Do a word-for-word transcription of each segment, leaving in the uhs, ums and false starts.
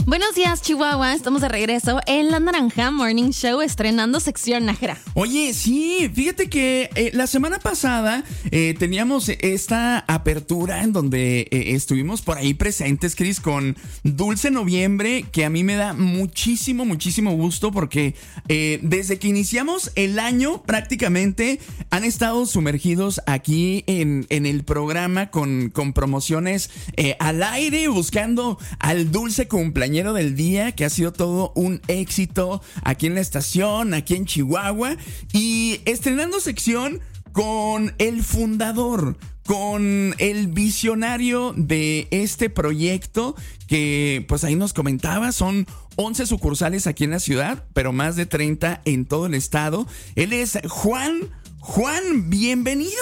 Buenos días, Chihuahua. Estamos de regreso en La Naranja Morning Show, estrenando sección Nájera. Oye, sí, fíjate que eh, la semana pasada eh, teníamos esta apertura en donde eh, estuvimos por ahí presentes, Cris, con Dulce Noviembre, que a mí me da muchísimo, muchísimo gusto porque eh, desde que iniciamos el año prácticamente han estado sumergidos aquí en, en el programa con, con promociones eh, al aire, buscando al dulce cumpleañero del día, que ha sido todo un éxito aquí en la estación, aquí en Chihuahua, y estrenando sección con el fundador, con el visionario de este proyecto, que pues ahí nos comentaba, son once sucursales aquí en la ciudad, pero más de treinta en todo el estado. Él es Juan. Juan, bienvenido.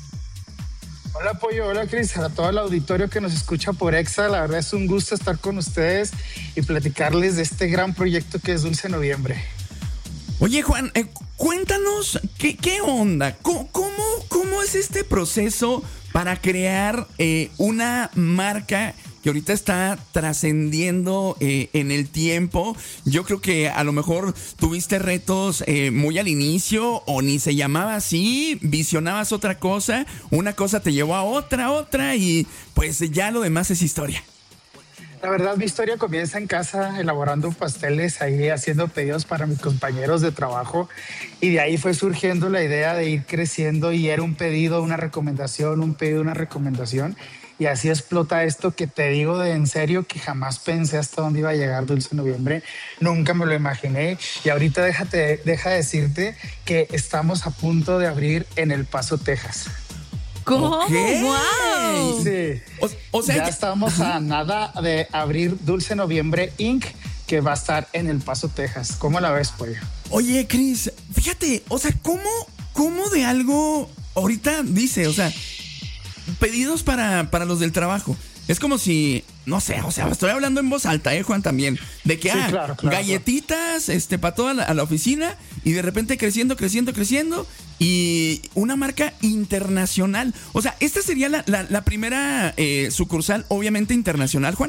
Hola Pollo, hola Cris, a todo el auditorio que nos escucha por Exa, la verdad es un gusto estar con ustedes y platicarles de este gran proyecto que es Dulce Noviembre. Oye Juan, eh, cuéntanos, ¿qué, qué onda? ¿Cómo, cómo, ¿Cómo es este proceso para crear eh, una marca que ahorita está trascendiendo eh, en el tiempo? Yo creo que a lo mejor tuviste retos eh, muy al inicio, o ni se llamaba así, visionabas otra cosa, una cosa te llevó a otra, otra, y pues ya lo demás es historia. La verdad, mi historia comienza en casa, elaborando pasteles, ahí haciendo pedidos para mis compañeros de trabajo, y de ahí fue surgiendo la idea de ir creciendo, y era un pedido, una recomendación, un pedido, una recomendación. Y así explota esto que te digo de en serio que jamás pensé hasta dónde iba a llegar Dulce Noviembre. Nunca me lo imaginé. Y ahorita déjate, deja decirte que estamos a punto de abrir en El Paso, Texas. ¿Cómo? Okay. ¡Wow! Sí. O, o sea, ya que... estamos a nada de abrir Dulce Noviembre incorporated, que va a estar en El Paso, Texas. ¿Cómo la ves, Pollo? Oye, Cris, fíjate, o sea, ¿cómo, cómo de algo ahorita dice, o sea, pedidos para, para los del trabajo? Es como si, no sé, o sea, estoy hablando en voz alta, eh, Juan, también. De que, Sí, ah, claro, claro, galletitas, este, para toda la, a la oficina, y de repente creciendo, creciendo, creciendo, y una marca internacional. O sea, esta sería la, la, la primera eh, sucursal, obviamente internacional, Juan.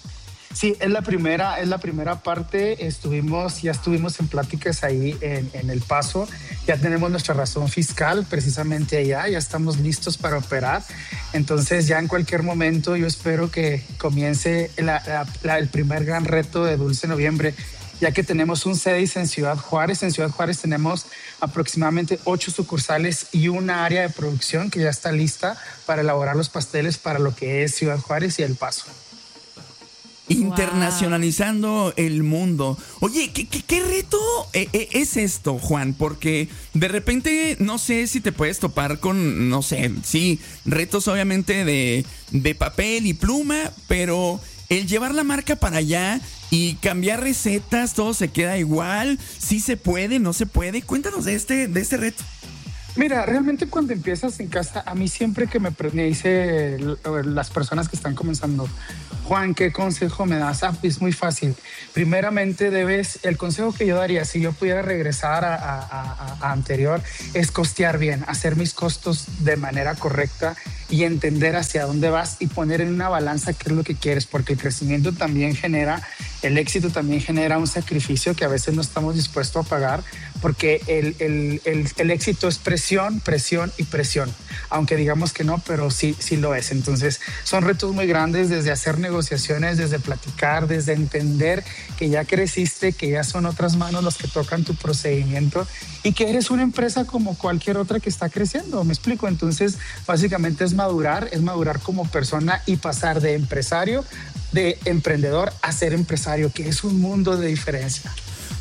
Sí, es la primera, es la primera parte. Estuvimos, ya estuvimos en pláticas ahí en, en El Paso. Ya tenemos nuestra razón fiscal precisamente allá. Ya estamos listos para operar. Entonces, ya en cualquier momento, yo espero que comience la, la, la, el primer gran reto de Dulce Noviembre, ya que tenemos un C E D I S en Ciudad Juárez. En Ciudad Juárez tenemos aproximadamente ocho sucursales y una área de producción que ya está lista para elaborar los pasteles para lo que es Ciudad Juárez y El Paso. Internacionalizando wow. el mundo. Oye, ¿qué, qué, qué reto eh, eh, es esto, Juan? Porque de repente no sé si te puedes topar con, no sé, sí, retos obviamente de, de papel y pluma, pero el llevar la marca para allá y cambiar recetas, todo se queda igual. ¿Sí se puede, no se puede? Cuéntanos de este, de este reto. Mira, realmente cuando empiezas en casa, a mí siempre que me, me dice las personas que están comenzando, Juan, ¿qué consejo me das? Ah, pues muy fácil. Primeramente debes, el consejo que yo daría, si yo pudiera regresar a, a, a, a anterior, es costear bien, hacer mis costos de manera correcta y entender hacia dónde vas y poner en una balanza qué es lo que quieres, porque el crecimiento también genera, el éxito también genera un sacrificio que a veces no estamos dispuestos a pagar, porque el, el, el, el éxito es presión, presión y presión, aunque digamos que no, pero sí, sí lo es. Entonces son retos muy grandes, desde hacer negociaciones, desde platicar, desde entender que ya creciste, que ya son otras manos los que tocan tu procedimiento y que eres una empresa como cualquier otra que está creciendo, ¿me explico? Entonces básicamente es madurar, es madurar como persona y pasar de empresario, de emprendedor a ser empresario, que es un mundo de diferencia.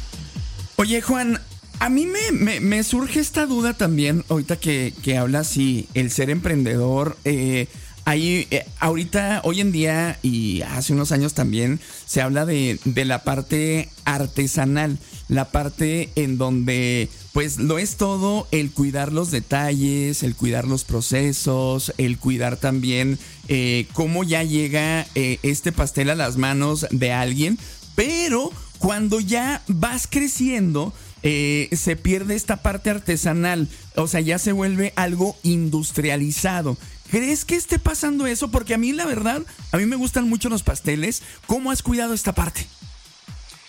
Oye, Juan, a mí me, me, me surge esta duda también, ahorita que, que hablas y el ser emprendedor, eh, ahí, eh, ahorita, hoy en día y hace unos años también, se habla de, de la parte artesanal, la parte en donde pues lo es todo el cuidar los detalles, el cuidar los procesos, el cuidar también eh, cómo ya llega eh, este pastel a las manos de alguien, pero cuando ya vas creciendo, Eh, se pierde esta parte artesanal, o sea, ya se vuelve algo industrializado. ¿Crees que esté pasando eso? Porque a mí, la verdad, a mí me gustan mucho los pasteles. ¿Cómo has cuidado esta parte?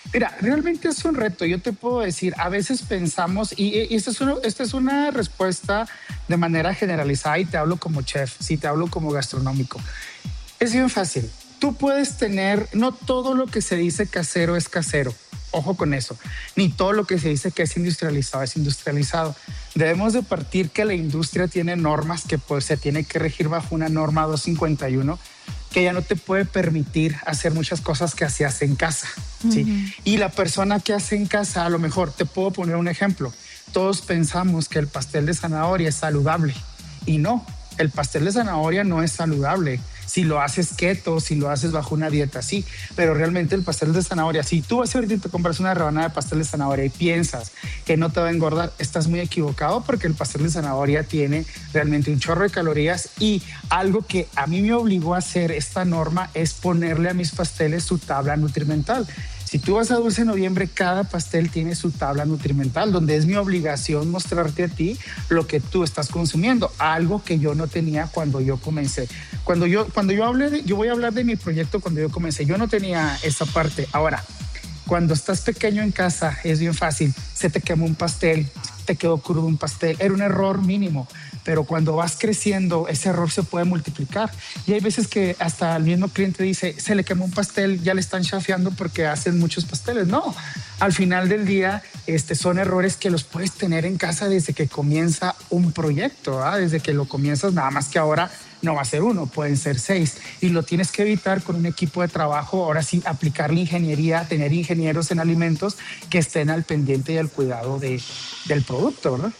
Mira, realmente es un reto. Yo te puedo decir, a veces pensamos, y, y esta, es una, esta es una respuesta de manera generalizada y te hablo como chef, si te hablo como gastronómico. Es bien fácil. Tú puedes tener, no todo lo que se dice casero es casero. Ojo con eso. Ni todo lo que se dice que es industrializado es industrializado. Debemos de partir que la industria tiene normas que pues, se tiene que regir bajo una norma doscientos cincuenta y uno que ya no te puede permitir hacer muchas cosas que hacías en casa. ¿sí? Uh-huh. Y la persona que hace en casa, a lo mejor, te puedo poner un ejemplo. Todos pensamos que el pastel de zanahoria es saludable y no, el pastel de zanahoria no es saludable. Si lo haces keto, si lo haces bajo una dieta, sí. Pero realmente el pastel de zanahoria, si tú vas a ahorita y te compras una rebanada de pastel de zanahoria y piensas que no te va a engordar, estás muy equivocado porque el pastel de zanahoria tiene realmente un chorro de calorías y algo que a mí me obligó a hacer esta norma es ponerle a mis pasteles su tabla nutrimental. Si tú vas a Dulce Noviembre, cada pastel tiene su tabla nutrimental, donde es mi obligación mostrarte a ti lo que tú estás consumiendo, algo que yo no tenía cuando yo comencé. Cuando yo, cuando yo hablé, de, yo voy a hablar de mi proyecto cuando yo comencé, yo no tenía esa parte. Ahora, cuando estás pequeño en casa, es bien fácil, se te quemó un pastel, te quedó crudo un pastel, era un error mínimo. Pero cuando vas creciendo, ese error se puede multiplicar. Y hay veces que hasta el mismo cliente dice, se le quemó un pastel, ya le están chafeando porque hacen muchos pasteles. No, al final del día este, son errores que los puedes tener en casa desde que comienza un proyecto, ¿eh? Desde que lo comienzas, nada más que ahora no va a ser uno, pueden ser seis. Y lo tienes que evitar con un equipo de trabajo, ahora sí, aplicar la ingeniería, tener ingenieros en alimentos que estén al pendiente y al cuidado de, del producto, ¿verdad?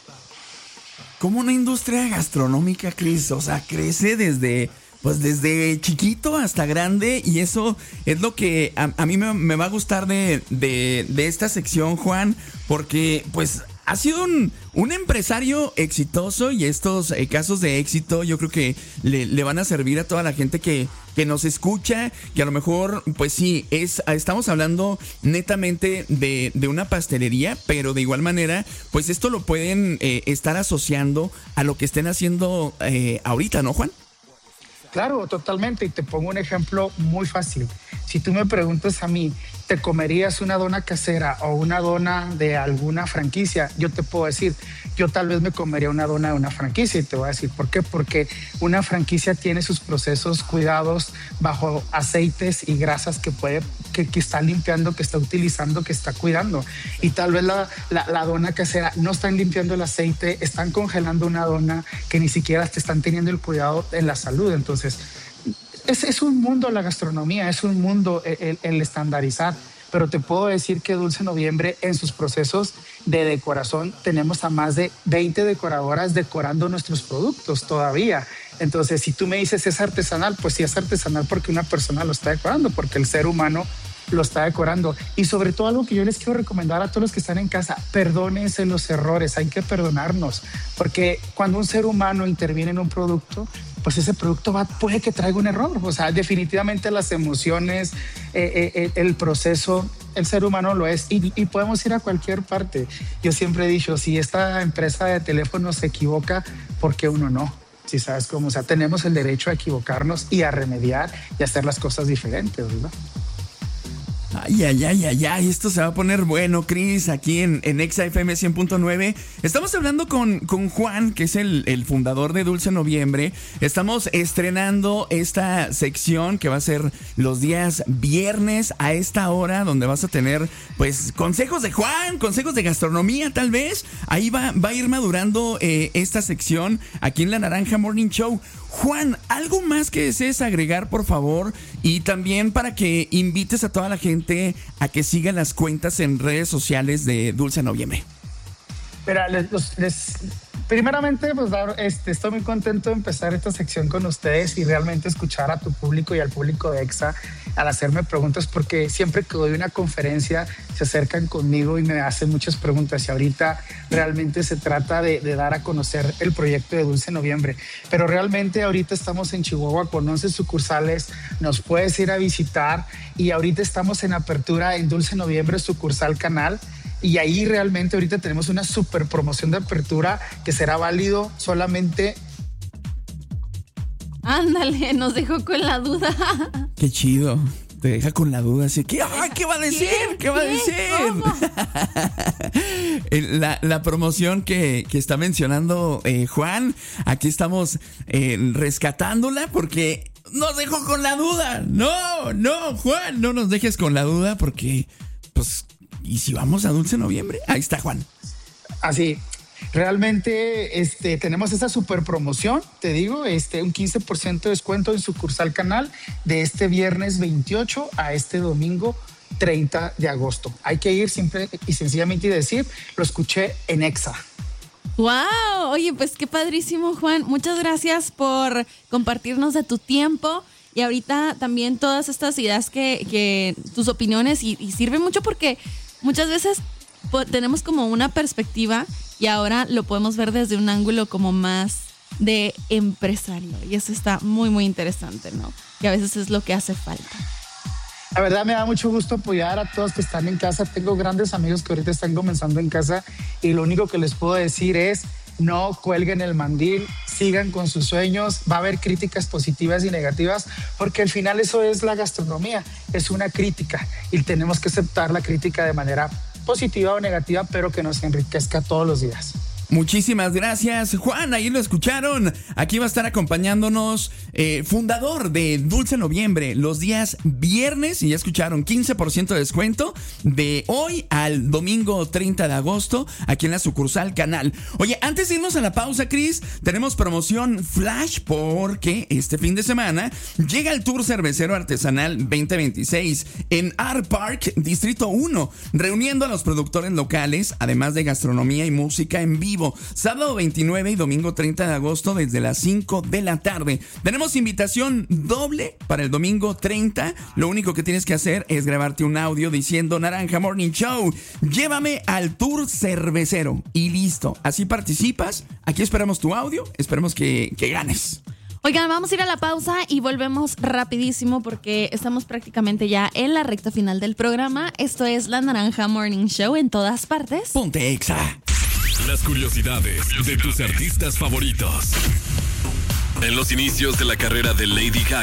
Como una industria gastronómica, Cris, o sea, crece desde, pues desde chiquito hasta grande y eso es lo que a, a mí me, me va a gustar de, de, de esta sección, Juan, porque pues ha sido un, un empresario exitoso y estos eh, casos de éxito yo creo que le, le van a servir a toda la gente que, que nos escucha, que a lo mejor, pues sí, es, estamos hablando netamente de, de una pastelería, pero de igual manera, pues esto lo pueden eh, estar asociando a lo que estén haciendo eh, ahorita, ¿no, Juan? Claro, totalmente. Y te pongo un ejemplo muy fácil. Si tú me preguntas a mí, ¿te comerías una dona casera o una dona de alguna franquicia? Yo te puedo decir, yo tal vez me comería una dona de una franquicia y te voy a decir ¿por qué? Porque una franquicia tiene sus procesos cuidados bajo aceites y grasas que puede, que, que está limpiando, que está utilizando, que está cuidando. Y tal vez la, la, la dona casera no están limpiando el aceite, están congelando una dona que ni siquiera te están teniendo el cuidado en la salud. Entonces, Es, es un mundo la gastronomía, es un mundo el, el estandarizar, pero te puedo decir que Dulce Noviembre en sus procesos de decoración tenemos a más de veinte decoradoras decorando nuestros productos todavía. Entonces, si tú me dices es artesanal, pues sí es artesanal porque una persona lo está decorando, porque el ser humano lo está decorando. Y sobre todo algo que yo les quiero recomendar a todos los que están en casa, perdónense los errores, hay que perdonarnos, porque cuando un ser humano interviene en un producto, pues ese producto va, puede que traiga un error. O sea, definitivamente las emociones, eh, eh, el proceso, el ser humano lo es y, y podemos ir a cualquier parte. Yo siempre he dicho, si esta empresa de teléfonos se equivoca, ¿por qué uno no? Si sabes cómo, o sea, tenemos el derecho a equivocarnos y a remediar y a hacer las cosas diferentes, ¿verdad? Ay, ay, ay, ay, ay, esto se va a poner bueno, Cris, aquí en, en Exa F M cien punto nueve. Estamos hablando con, con Juan, que es el, el fundador de Dulce Noviembre. Estamos estrenando esta sección que va a ser los días viernes a esta hora, donde vas a tener, pues, consejos de Juan, consejos de gastronomía, tal vez. Ahí va, va a ir madurando eh, esta sección aquí en La Naranja Morning Show. Juan, ¿algo más que desees agregar, por favor? Y también para que invites a toda la gente a que sigan las cuentas en redes sociales de Dulce Noviembre. Mira, les, les, les, primeramente, pues este, estoy muy contento de empezar esta sección con ustedes y realmente escuchar a tu público y al público de Exa al hacerme preguntas, porque siempre que doy una conferencia se acercan conmigo y me hacen muchas preguntas y ahorita realmente se trata de, de dar a conocer el proyecto de Dulce Noviembre, pero realmente ahorita estamos en Chihuahua con once sucursales, nos puedes ir a visitar y ahorita estamos en apertura en Dulce Noviembre sucursal Canal. Y ahí realmente ahorita tenemos una super promoción de apertura que será válido solamente. Ándale, nos dejó con la duda. Qué chido. te deja con la duda así que, ¡ah, qué va a decir! ¿Qué, ¿Qué va a decir? la, la promoción que, que está mencionando eh, Juan, aquí estamos eh, rescatándola porque nos dejó con la duda. No, no, Juan, no nos dejes con la duda porque, pues, ¿y si vamos a Dulce Noviembre? Ahí está, Juan. Así. Realmente este, tenemos esa super promoción, te digo, este, un quince por ciento de descuento en sucursal Canal de este viernes veintiocho a este domingo treinta de agosto. Hay que ir simple y sencillamente y decir, lo escuché en Exa. ¡Wow! Oye, pues qué padrísimo, Juan. Muchas gracias por compartirnos de tu tiempo. Y ahorita también todas estas ideas que, que tus opiniones y, y sirve mucho porque muchas veces po- tenemos como una perspectiva y ahora lo podemos ver desde un ángulo como más de empresario. Y eso está muy, muy interesante, ¿no? Que a veces es lo que hace falta. La verdad me da mucho gusto apoyar a todos que están en casa. Tengo grandes amigos que ahorita están comenzando en casa y lo único que les puedo decir es no cuelguen el mandil, sigan con sus sueños. Va a haber críticas positivas y negativas porque al final eso es la gastronomía, es una crítica y tenemos que aceptar la crítica de manera positiva o negativa, pero que nos enriquezca todos los días. Muchísimas gracias, Juan. Ahí lo escucharon. Aquí va a estar acompañándonos eh, fundador de Dulce Noviembre los días viernes. Y ya escucharon, quince por ciento de descuento de hoy al domingo treinta de agosto aquí en la sucursal Canal. Oye, antes de irnos a la pausa, Cris, tenemos promoción Flash porque este fin de semana llega el Tour Cervecero Artesanal veinte veintiséis en Art Park, Distrito uno, reuniendo a los productores locales, además de gastronomía y música en vivo. Sábado veintinueve y domingo treinta de agosto desde las cinco de la tarde. Tenemos invitación doble para el domingo treinta. Lo único que tienes que hacer es grabarte un audio diciendo Naranja Morning Show, llévame al Tour Cervecero y listo. Así participas. Aquí esperamos tu audio. Esperemos que, que ganes. Oigan, vamos a ir a la pausa y volvemos rapidísimo porque estamos prácticamente ya en la recta final del programa. Esto es la Naranja Morning Show en todas partes. Ponte Exa. Las curiosidades de tus artistas favoritos. En los inicios de la carrera de Lady Gaga,